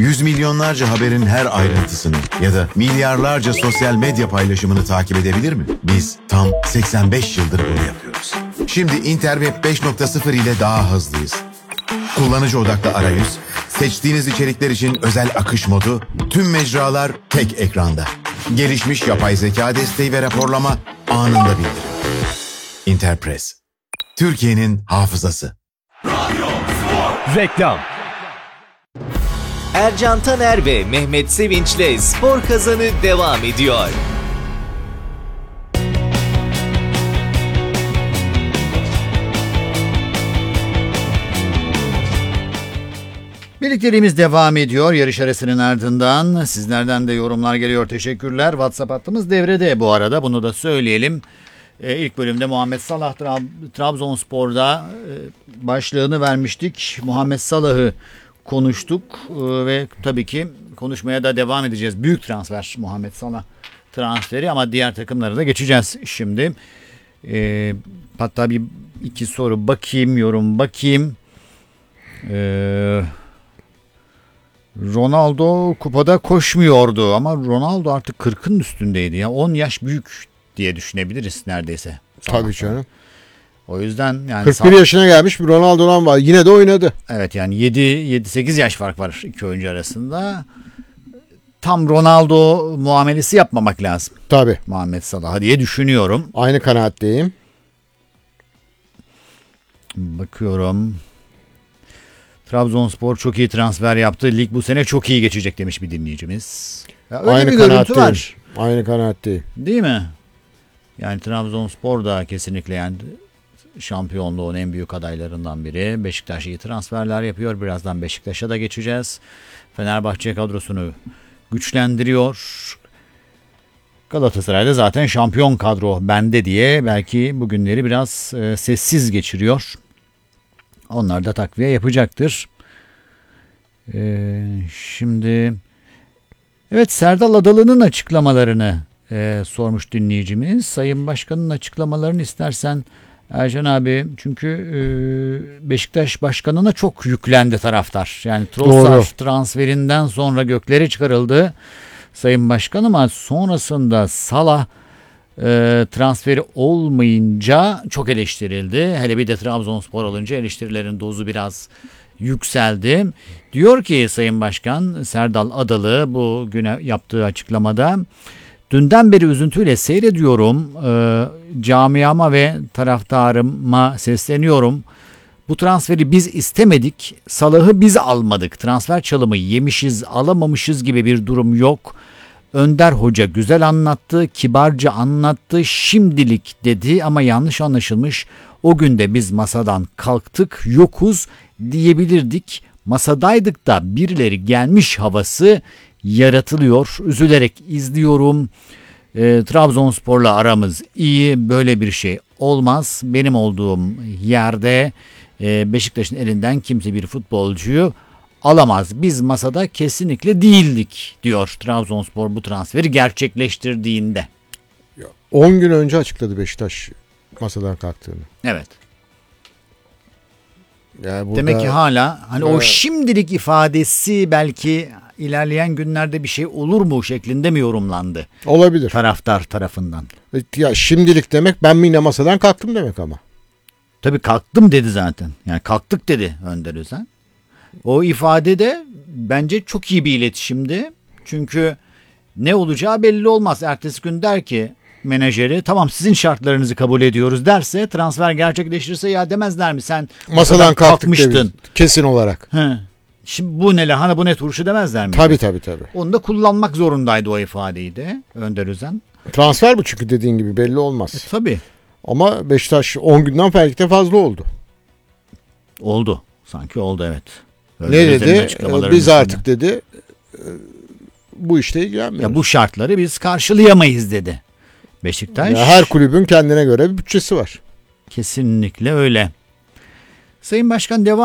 Yüz milyonlarca haberin her ayrıntısını ya da milyarlarca sosyal medya paylaşımını takip edebilir mi? Biz tam 85 yıldır bunu yapıyoruz. Şimdi Interweb 5.0 ile daha hızlıyız. Kullanıcı odaklı arayüz, seçtiğiniz içerikler için özel akış modu, tüm mecralar tek ekranda. Gelişmiş yapay zeka desteği ve raporlama anında bildirim. Interpress, Türkiye'nin hafızası. Reklam. Ercan Taner ve Mehmet Sevinç'le Spor Kazanı devam ediyor. Birlikteliğimiz devam ediyor. Yarış arasının ardından sizlerden de yorumlar geliyor. Teşekkürler. WhatsApp hattımız devrede bu arada. Bunu da söyleyelim. İlk bölümde Muhammed Salah Trabzonspor'da başlığını vermiştik. Muhammed Salah'ı konuştuk ve tabii ki konuşmaya da devam edeceğiz. Büyük transfer Muhammed Salah transferi ama diğer takımlara da geçeceğiz şimdi. Hatta bir iki soru bakayım, yorum bakayım. Ronaldo kupada koşmuyordu ama Ronaldo artık 40'ın üstündeydi. Ya 10 yaş büyük diye düşünebiliriz neredeyse. Tabii canım. O yüzden yani 41 yaşına gelmiş bir Ronaldo'dan var. Yine de oynadı. Evet yani 7-8 yaş fark var iki oyuncu arasında. Tam Ronaldo muamelesi yapmamak lazım. Tabii. Muhammed Salah diye düşünüyorum. Aynı kanaatteyim. Bakıyorum. Trabzonspor çok iyi transfer yaptı. Lig bu sene çok iyi geçecek demiş bir dinleyicimiz. Ya öyle Aynı bir görüntü kanaatteyim. var. Aynı kanaatteyim. Değil mi? Yani Trabzonspor da kesinlikle yani şampiyonluğun en büyük adaylarından biri. Beşiktaş iyi transferler yapıyor. Birazdan Beşiktaş'a da geçeceğiz. Fenerbahçe kadrosunu güçlendiriyor. Galatasaray'da zaten şampiyon kadro bende diye belki bugünleri biraz sessiz geçiriyor. Onlar da takviye yapacaktır. Şimdi evet, Serdal Adalı'nın açıklamalarını sormuş dinleyicimiz. Sayın Başkan'ın açıklamalarını istersen Ercan abi, çünkü Beşiktaş Başkanı'na çok yüklendi taraftar. Yani Trossard transferinden sonra göklere çıkarıldı Sayın Başkan ama sonrasında Salah transferi olmayınca çok eleştirildi. Hele bir de Trabzonspor alınca eleştirilerin dozu biraz yükseldi. Diyor ki Sayın Başkan Serdal Adalı bu güne yaptığı açıklamada, dünden beri üzüntüyle seyrediyorum. Camiama ve taraftarıma sesleniyorum. Bu transferi biz istemedik. Salah'ı biz almadık. Transfer çalımı yemişiz, alamamışız gibi bir durum yok. Önder Hoca güzel anlattı, kibarca anlattı, şimdilik dedi ama yanlış anlaşılmış. O gün de biz masadan kalktık, yokuz diyebilirdik. Masadaydık da birileri gelmiş havası yaratılıyor. Üzülerek izliyorum. Trabzonspor'la aramız iyi, böyle bir şey olmaz. Benim olduğum yerde Beşiktaş'ın elinden kimse bir futbolcuyu alamaz. Biz masada kesinlikle değildik diyor Trabzonspor bu transferi gerçekleştirdiğinde. 10 gün önce açıkladı Beşiktaş masadan kalktığını. Evet. Yani burada, demek ki hala hani o şimdilik ifadesi belki ilerleyen günlerde bir şey olur mu şeklinde mi yorumlandı? Olabilir. Taraftar tarafından. Ya şimdilik demek ben mi yine masadan kalktım demek ama. Tabii kalktım dedi zaten. Yani kalktık dedi Önder Özen. O ifade de bence çok iyi bir iletişimdi. Çünkü ne olacağı belli olmaz. Ertesi gün der ki menajeri, tamam sizin şartlarınızı kabul ediyoruz derse, transfer gerçekleşirse ya demezler mi sen masadan kalkmıştın. Dedi. Kesin olarak. Şimdi bu ne lahana bu ne turşu demezler mi? Tabii. Onu da kullanmak zorundaydı o ifadeyi de Önder Özen. Transfer bu çünkü dediğin gibi belli olmaz. Tabii. Ama Beşiktaş 10 günden belki de fazla oldu. Oldu. Sanki oldu, evet. Ne dedi? Biz artık dedi bu işte ilgilenmiyoruz. Ya bu şartları biz karşılayamayız dedi Beşiktaş. Ya her kulübün kendine göre bir bütçesi var. Kesinlikle öyle. Sayın Başkan devam